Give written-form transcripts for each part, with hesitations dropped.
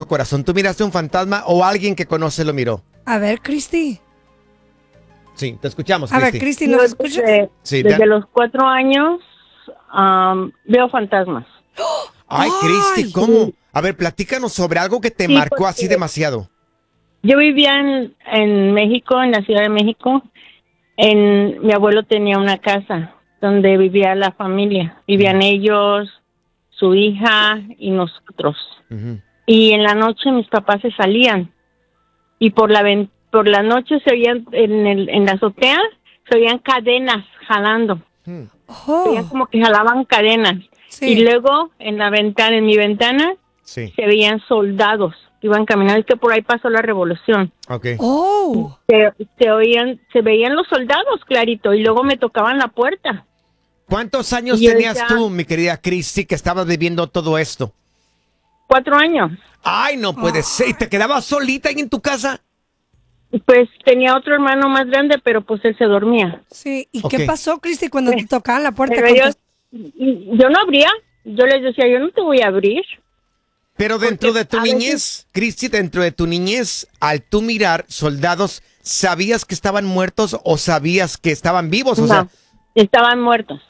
corazón. ¿Tú miraste un fantasma o alguien que conoce lo miró? A ver, Cristi. Sí, te escuchamos, A ver, Cristi. Cristi, ¿nos escuchas? Sí, Desde los 4 años veo fantasmas. Ay, Cristi, Ay. ¿cómo? A ver, platícanos sobre algo que te Sí, marcó porque- así demasiado. Yo vivía en México, en la Ciudad de México. Mi abuelo tenía una casa donde vivía la familia. Vivían ellos, su hija y nosotros. Ujú. Y en la noche mis papás se salían. Y por la noche se oían, en la azotea, se oían cadenas jalando. Se oían Oh, como que jalaban cadenas. sí. Y luego en mi ventana, Sí, se veían soldados que iban caminando. Es que por ahí pasó la revolución. ok. Oh, Se veían los soldados clarito y luego me tocaban la puerta. ¿Cuántos años Y yo tenías ya- tú, mi querida Cristi, que estabas viviendo todo esto? 4 años. Ay, no puede ser. ¿Y te quedabas solita ahí en tu casa? Pues tenía otro hermano más grande, pero pues él se dormía. sí. ¿Y Ok. qué pasó, Cristi, cuando te tocaban la puerta? Pero yo no abría. Yo les decía, yo no te voy a abrir. Pero dentro Porque de tu a veces- niñez, Cristi, dentro de tu niñez, al tú mirar soldados, ¿sabías que estaban muertos o sabías que estaban vivos? O No, sea, estaban muertos.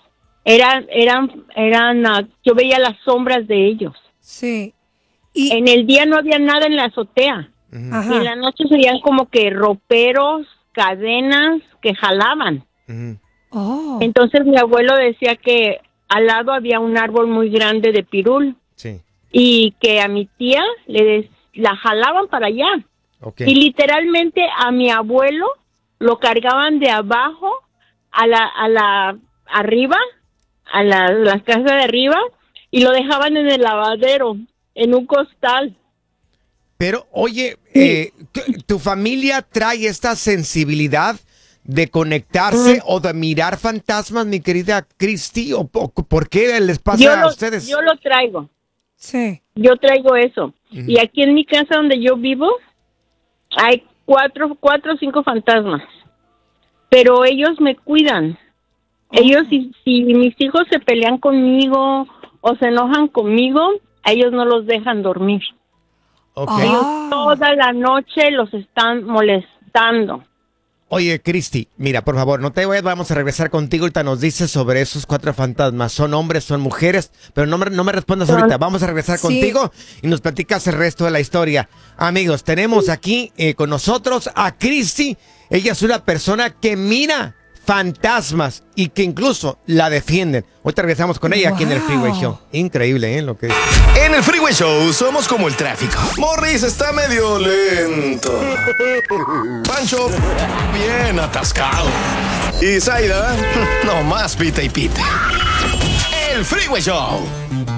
Yo veía las sombras de ellos. Sí. Y, En el día no había nada en la azotea. Y en ajá. la noche serían como que roperos, cadenas que jalaban. ujú. Oh, Entonces mi abuelo decía que al lado había un árbol muy grande de pirul Sí, y que a mi tía la jalaban para allá. ok. Y literalmente a mi abuelo lo cargaban de abajo a la casa de arriba y lo dejaban en el lavadero, en un costal. Pero, oye, ¿tu familia trae esta sensibilidad de conectarse o de mirar fantasmas, mi querida Cristi? ¿O por qué les pasa a ustedes? Yo lo traigo. sí. Yo traigo eso. Y aquí en mi casa donde yo vivo hay 4 o 5 fantasmas. Pero ellos me cuidan. Ellos, si mis hijos se pelean conmigo o se enojan conmigo, a ellos no los dejan dormir. Ok. Ellos Ah. toda la noche los están molestando. Oye, Cristi, mira, por favor, no te vayas, vamos a regresar contigo. Ahorita nos dices sobre esos 4 fantasmas. ¿Son hombres, son mujeres? Pero no me respondas ahorita. Vamos a regresar Sí. contigo y nos platicas el resto de la historia. Amigos, tenemos aquí con nosotros a Cristi. Ella es una persona que mira fantasmas y que incluso la defienden. Ahorita regresamos con ella aquí en el Freeway Wow. Show. Increíble, ¿eh? Lo que dice. En el Freeway Show somos como el tráfico. Morris está medio lento. Pancho, bien atascado. Y Zaida, no más pita y pita. El Freeway Show.